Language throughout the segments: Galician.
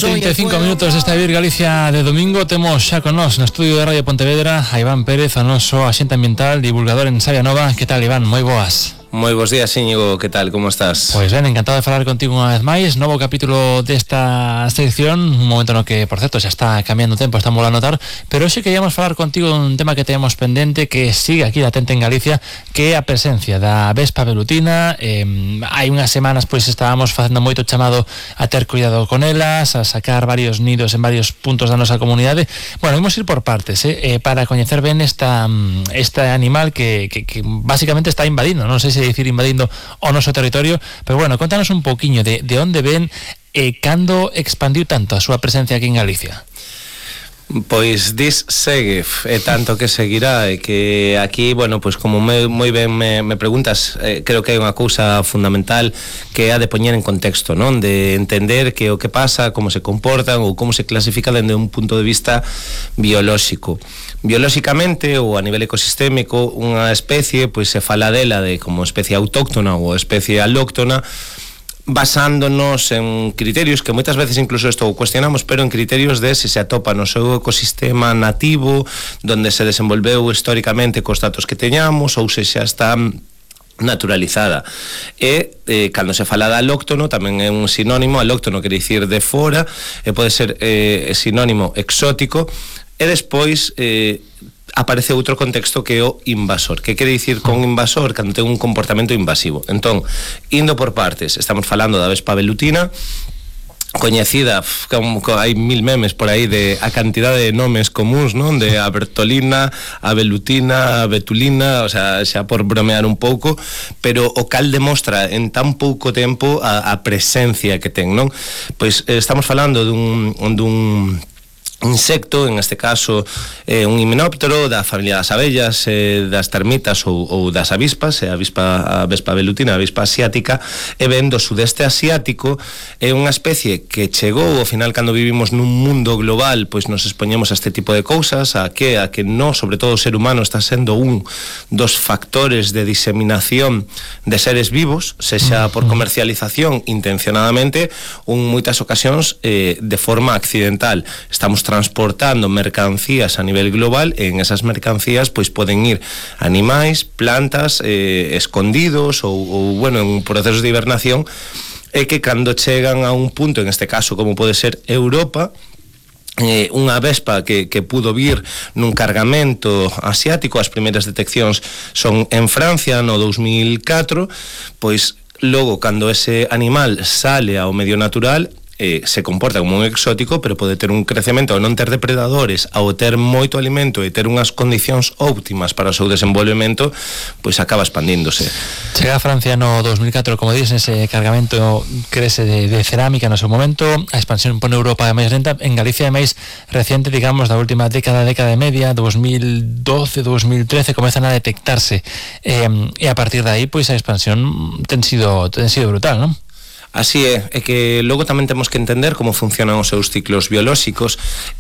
35 minutos desta Vir Galicia de domingo. Temos xa con nós no estudio de Radio Pontevedra a Iván Pérez, o noso axente ambiental, divulgador en Sabia Nova. Que tal, Iván? Moi boas. Moi bons días, Íñigo, que tal, como estás? Pois ben, encantado de falar contigo unha vez máis. Novo capítulo desta sección, un momento no que, por certo, xa está cambiando o tempo, estamos a notar, pero hoxe queríamos falar contigo dun tema que teníamos pendente, que sigue aquí latente en Galicia, que é a presencia da vespa velutina. Hai unhas semanas pois estábamos facendo moito chamado a ter cuidado con elas, a sacar varios nidos en varios puntos da nosa comunidade. Bueno, vamos ir por partes, para coñecer ben este animal que basicamente está invadindo, non sei se decir invadindo o noso territorio, pero bueno, contanos un poquinho de onde ven e cando expandiu tanto a súa presencia aquí en Galicia. Pois dis segue, e tanto que seguirá, e que aquí, bueno, pois como moi ben me preguntas, creo que hai unha cousa fundamental que é a de poñer en contexto, non? De entender que o que pasa, como se comportan ou como se clasifica dende un punto de vista biolóxico. Biolóxicamente ou a nivel ecosistémico, unha especie, pois se fala dela de como especie autóctona ou especie alóctona, basándonos en criterios que moitas veces incluso isto cuestionamos, pero en criterios de se atopa no seu ecosistema nativo, donde se desenvolveu históricamente cos datos que teñamos, ou se xa está naturalizada. E cando se fala de alóctono tamén é un sinónimo. Alóctono quere dicir de fora, e pode ser sinónimo exótico. E despois aparece outro contexto que é o invasor. Que quere dicir con invasor? Cando ten un comportamento invasivo. Entón, indo por partes, estamos falando da vespa velutina, coñecida, hai 1000 memes por aí de a cantidade de nomes comuns, non? De a bertolina, a velutina, a betulina, o sea, xa por bromear un pouco, pero o cal demostra en tan pouco tempo a presencia que ten, non? Pois estamos falando dun insecto, en este caso un himenóptero da familia das abellas, das termitas ou das avispas, a vespa velutina, a avispa asiática, e ven do sudeste asiático. É unha especie que chegou ao final cando vivimos nun mundo global, pois nos expoñemos a este tipo de cousas, a que no, sobre todo o ser humano, está sendo un dos factores de diseminación de seres vivos, sexa por comercialización intencionadamente ou en moitas ocasións de forma accidental. Estamos transportando mercancías a nivel global, e en esas mercancías pois poden ir animais, plantas escondidos ou bueno, en procesos de hibernación, e que cando chegan a un punto, en este caso como pode ser Europa, unha vespa que pudo vir nun cargamento asiático, as primeiras deteccións son en Francia no 2004, pois logo cando ese animal sale ao medio natural, se comporta como un exótico, pero pode ter un crecemento ao non ter depredadores, ao ter moito alimento e ter unhas condicións óptimas para o seu desenvolvemento, pois acaba expandíndose. Chega a Francia no 2004, como dices, ese cargamento crece de cerámica no seu momento, a expansión pone Europa máis lenta. En Galicia é máis reciente, digamos, da última década e media, 2012, 2013, comezan a detectarse, e a partir de aí, pois a expansión ten sido brutal, non? Así é que logo tamén temos que entender como funcionan os seus ciclos biolóxicos.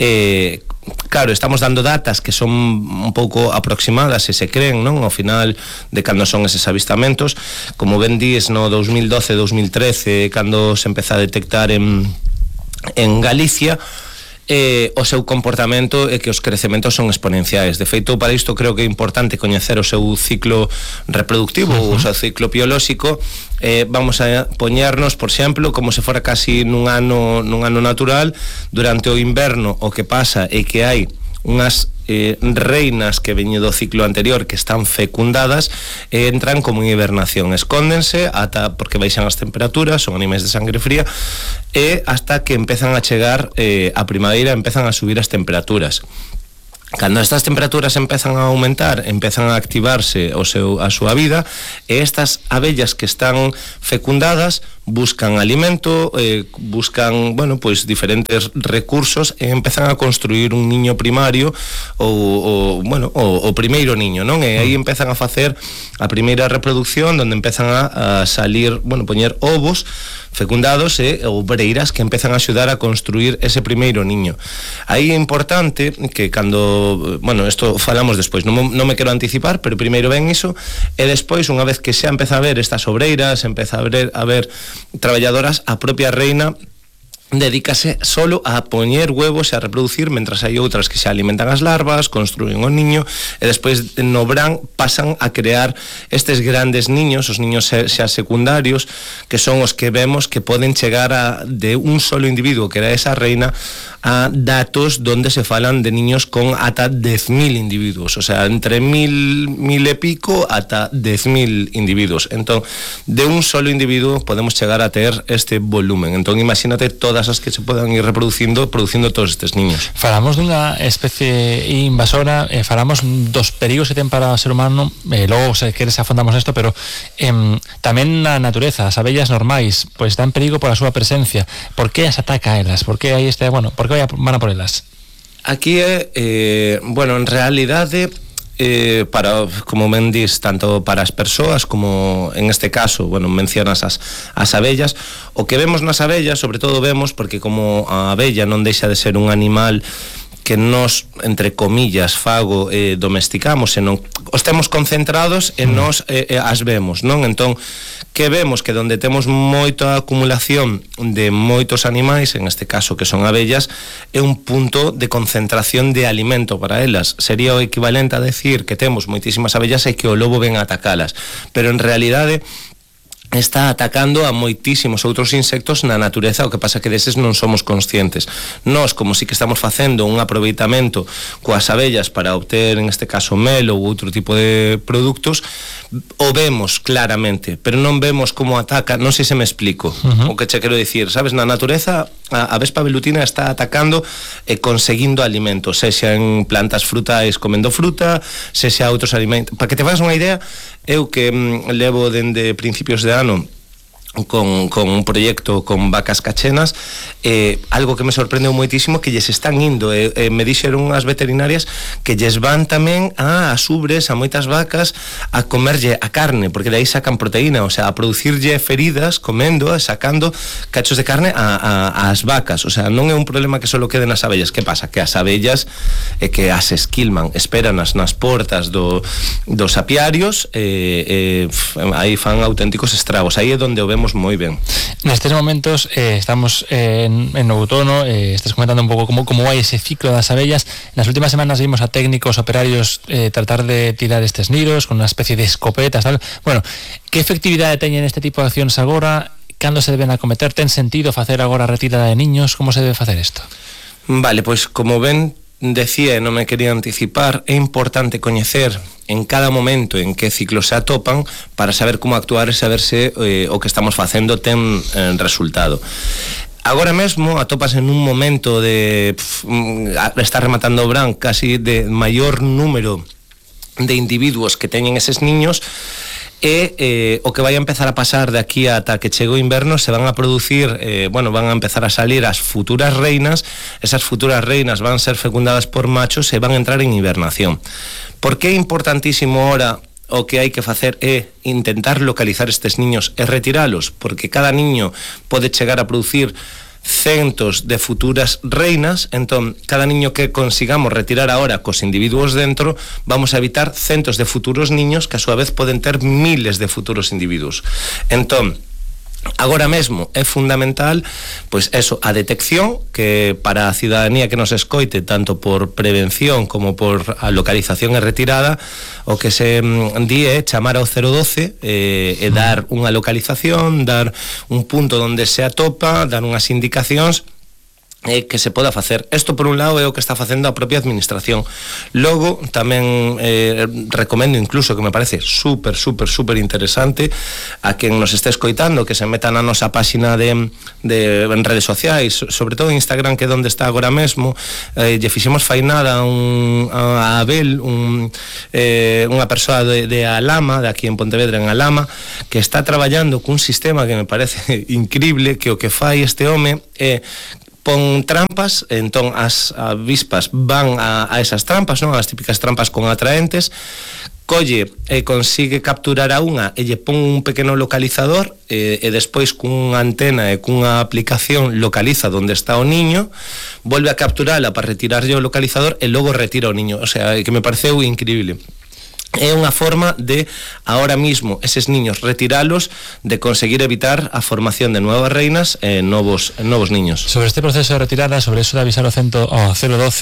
Claro, estamos dando datas que son un pouco aproximadas e se creen, non? Ao final de cando son eses avistamentos, como ben dis, no 2012-2013, cando se empeza a detectar en Galicia, o seu comportamento é que os crecementos son exponenciais. De feito, para isto creo que é importante coñecer o seu ciclo reproductivo, o seu ciclo biolóxico. Vamos a poñernos, por exemplo, como se fora casi nun ano natural. Durante o inverno o que pasa é que hai unhas reinas que veñen do ciclo anterior que están fecundadas e entran como en hibernación, escóndense ata porque baixan as temperaturas, son animais de sangre fría, e hasta que empezan a chegar a primavera, empezan a subir as temperaturas. Cando estas temperaturas empezan a aumentar, empezan a activarse a súa vida, e estas abellas que están fecundadas buscan alimento, buscan, bueno, pois diferentes recursos, e empezan a construir un niño primario ou primeiro niño, non? E aí empezan a facer a primeira reproducción, onde empezan a salir, bueno, poñer ovos fecundados e obreiras que empezan a axudar a construir ese primeiro niño. Aí é importante que cando, bueno, isto falamos despois, non me quero anticipar, pero primeiro ven iso, e despois, unha vez que xa empeza a ver estas obreiras, empeza a ver traballadoras, a propia reina dedícase solo a poñer huevos e a reproducir, mentras hai outras que se alimentan as larvas, construen o niño e despois no verán pasan a crear estes grandes niños, os niños xa secundarios, que son os que vemos que poden chegar de un solo individuo, que era esa reina, a datos donde se falan de niños con ata 10.000 individuos, o sea, entre 1.000 e pico ata 10.000 individuos. Entón, de un solo individuo podemos chegar a ter este volumen. Entón, imagínate todas as que se podan ir producindo todos estes niños. Falamos dunha especie invasora, falamos dos perigos que ten para o ser humano, logo se queres afondamos nesto, pero tamén na natureza, as abellas normais, pois están en perigo pola súa presencia. Por que as ataca a elas? Por que aí por que van a por elas? Aquí bueno, en realidade para, como ben dis, tanto para as persoas como en este caso, bueno, mencionas as abellas, o que vemos nas abellas, sobre todo vemos, porque como a abella non deixa de ser un animal que nos, entre comillas, domesticamos, senón os temos concentrados e nos as vemos, non? Entón, que vemos que donde temos moita acumulación de moitos animais, en este caso que son abellas, é un punto de concentración de alimento para elas. Sería o equivalente a decir que temos moitísimas abellas e que o lobo ven a atacalas, pero en realidade está atacando a moitísimos outros insectos na natureza, o que pasa que deses non somos conscientes. Nós, como si que estamos facendo un aproveitamento coas abellas para obter, en este caso, mel ou outro tipo de produtos, o vemos claramente, pero non vemos como ataca, non sei se me explico o que che quero dicir, sabes, na natureza a vespa velutina está atacando e conseguindo alimentos, sexa en plantas frutais comendo fruta, sexa outros alimentos. Para que te fagas unha idea, eu que levo dende principios de ano con un proxecto con vacas cachenas, algo que me sorprendeu moitísimo que lles están indo, me dixeron as veterinarias que lles van tamén as ubres, a moitas vacas, a comerlle a carne, porque de aí sacan proteína, o sea, a producirlle feridas comendo, sacando cachos de carne ás vacas. O sea, non é un problema que só quede nas abellas. Que pasa? Que as abellas que as esquilman, esperanas nas portas dos apiarios, aí fan auténticos estragos. Aí é onde o vemos moi ben. Nestes momentos estamos en outono, estás comentando un pouco como vai ese ciclo das abellas. Nas últimas semanas vimos a técnicos, operarios tratar de tirar estes nidos con unha especie de escopetas, tal. Bueno, que efectividade teñen este tipo de accións agora? Cando se deben acometer? Ten sentido facer agora a retirada de niños? Como se debe facer isto? Vale, pois como ben decía, non me quería anticipar, é importante coñecer en cada momento en que ciclo se atopan para saber como actuar e saber se o que estamos facendo ten resultado. Agora mesmo atopas en un momento de estar rematando o verán, casi de maior número de individuos que teñen eses niños, e o que vai a empezar a pasar de aquí ata que chegue o inverno, se van a producir, van a empezar a salir as futuras reinas. Esas futuras reinas van a ser fecundadas por machos e van a entrar en hibernación. Por que é importantísimo ahora o que hai que facer é intentar localizar estes niños e retiralos? Porque cada niño pode chegar a producir centos de futuras reinas, entón cada niño que consigamos retirar ahora cos individuos dentro, vamos a evitar centos de futuros niños que a súa vez poden ter miles de futuros individuos. Entón, agora mesmo é fundamental, pois eso, a detección, que para a cidadanía que nos escoite, tanto por prevención como por a localización e retirada, o que se di é chamar ao 012 e dar unha localización, dar un punto onde se atopa, dar unhas indicacións que se poda facer. Isto por un lado é o que está facendo a propia administración. Logo tamén recomendo incluso, que me parece super interesante, a quen nos este escoitando que se meta na nosa páxina en redes sociais, sobre todo Instagram, que é onde está agora mesmo. Lle fixemos fainada a Abel, unha persoa de Alama, de aquí en Pontevedra, en Alama, que está traballando cun sistema que me parece increíble, que o que fai este home é pon trampas, entón as avispas van a esas trampas, non? As típicas trampas con atraentes, colle e consigue capturar a unha e lle pon un pequeno localizador e despois cunha antena e cunha aplicación localiza onde está o niño, volve a capturala para retirarlle o localizador e logo retira o niño. O sea, que me pareceu increíble. é unha forma de, ahora mismo, eses niños retiralos, de conseguir evitar a formación de nuevas reinas e novos niños. Sobre este proceso de retirada, sobre eso de avisar ao 012,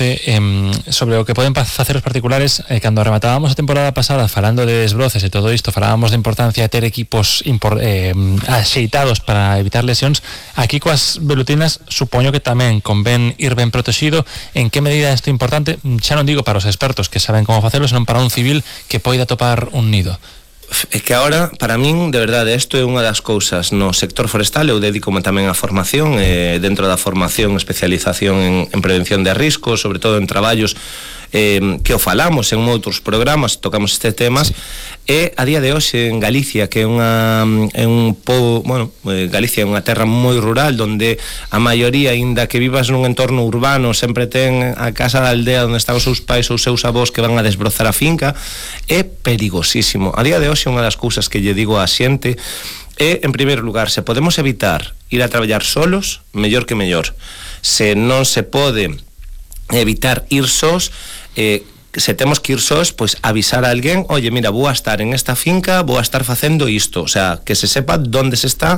sobre o que poden facer os particulares, cando rematábamos a temporada pasada falando de desbroces e todo isto, falábamos de importancia de ter equipos axeitados para evitar lesións. Aquí coas velutinas supoño que tamén convén ir ben protegido. En que medida isto é importante? Xa non digo para os expertos que saben como facelo, senón para un civil que poida topar un nido. É que agora, para min, de verdade, isto é unha das cousas no sector forestal. Eu dedico-me tamén á formación, dentro da formación, especialización en prevención de riscos, sobre todo en traballos que o falamos en outros programas, tocamos estes temas, e a día de hoxe en Galicia, que é un pobo, bueno, Galicia é unha terra moi rural, donde a maioría, aínda que vivas nun entorno urbano, sempre ten a casa da aldea onde están os seus pais ou os seus avós que van a desbrozar a finca. É perigosísimo. A día de hoxe unha das cousas que lle digo á xente é, en primeiro lugar, se podemos evitar ir a traballar solos, mellor que mellor. Se non se pode evitar ir sós, se temos que ir sós, pois avisar a alguén, oye, mira, vou a estar en esta finca, vou a estar facendo isto, o sea, que se sepa donde se está,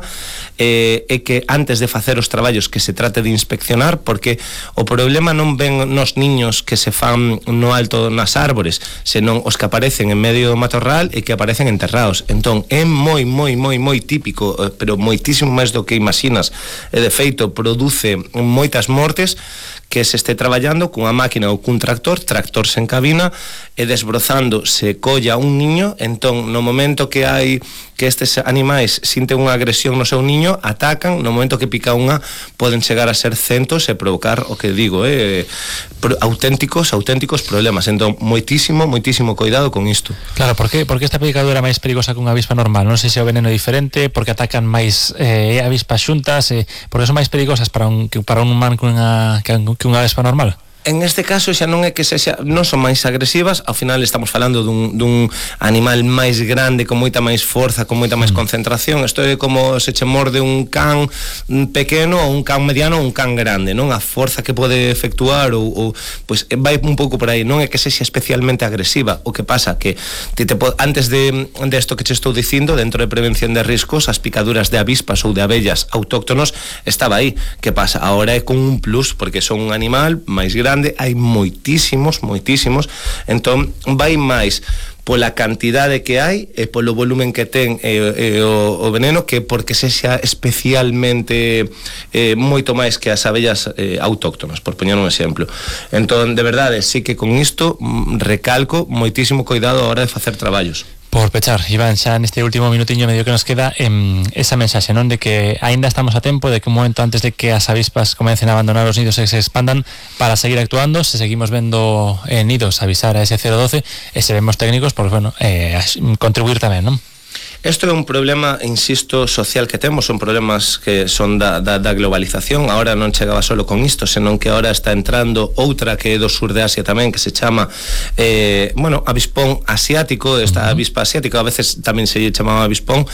e que antes de facer os traballos que se trate de inspeccionar, porque o problema non ven nos niños que se fan no alto nas árbores, senón os que aparecen en medio do matorral e que aparecen enterrados. Entón, é moi típico, pero moitísimo máis do que imaginas, e de feito produce moitas mortes, que se este traballando cunha máquina ou cun tractor sen cabina, e desbrozando se colla un niño. Entón, no momento que hai que estes animais sinten unha agresión no seu niño, atacan, no momento que pica unha, poden chegar a ser centos e provocar, o que digo, auténticos problemas. Entón, moitísimo cuidado con isto. Claro, porque esta picadura é máis perigosa que unha avispa normal? Non sei se o veneno é diferente, porque atacan máis avispas xuntas, porque son máis perigosas para un humano que unha avispa normal? En este caso xa non é que non son máis agresivas, ao final estamos falando dun animal máis grande, con moita máis forza, con moita máis concentración. Isto é como se che morde un can pequeno ou un can mediano ou un can grande, non? A forza que pode efectuar ou pois vai un pouco por aí. Non é que sexa especialmente agresiva. O que pasa que antes de isto que che estou dicindo, dentro de prevención de riscos, as picaduras de avispas ou de abellas autóctonos estaba aí. Que pasa? Ahora é con un plus, porque son un animal máis grande, hai moitísimos, entón vai máis pola cantidade que hai e polo volumen que ten o veneno, que porque sexa especialmente moito máis que as abellas autóctonas, por poñer un exemplo. Entón, de verdade, sí que con isto recalco moitísimo cuidado a hora de facer traballos. Por pechar, Iván, xa neste último minutiño medio que nos queda, esa mensaxe, non? De que aínda estamos a tempo, de que un momento antes de que as avispas comecen a abandonar os nidos e se expandan, para seguir actuando. Se seguimos vendo nidos, avisar a ese 012, e se vemos técnicos, pues bueno, contribuir tamén, non? Isto é un problema, insisto, social que temos, son problemas que son da globalización. Ahora non chegaba solo con isto, senón que ahora está entrando outra que é do sur de Asia tamén, que se chama avispón asiático. Esta avispa asiática a veces tamén se chamaba avispón,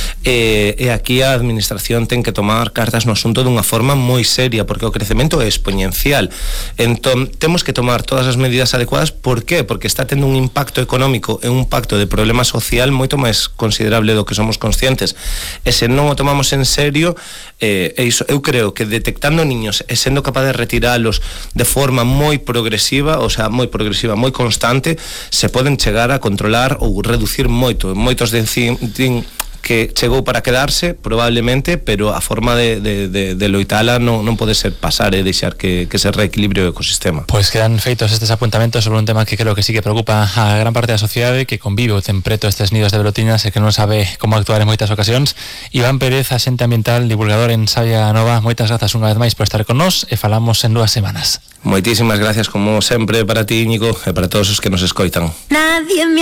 e aquí a administración ten que tomar cartas no asunto dunha forma moi seria, porque o crecemento é exponencial. Entón, temos que tomar todas as medidas adecuadas. Por qué? Porque está tendo un impacto económico e un impacto de problema social moito máis considerable do que somos conscientes, e se non o tomamos en serio, eu creo que detectando niños e sendo capaz de retiralos de forma moi progresiva, moi constante, se poden chegar a controlar ou reducir moitos que chegou para quedarse, probablemente, pero a forma de loitala non pode ser pasar e deixar que se reequilibre o ecosistema. Pois quedan feitos estes apuntamentos sobre un tema que creo que sí que preocupa a gran parte da sociedade, que convive o ten preto estes nidos de velutina e que non sabe como actuar en moitas ocasións. Iván Pérez, axente ambiental, divulgador en Sabia Nova, moitas grazas unha vez máis por estar con nós, e falamos en 2 semanas. Moitísimas gracias, como sempre, para ti, Íñigo, e para todos os que nos escoitan.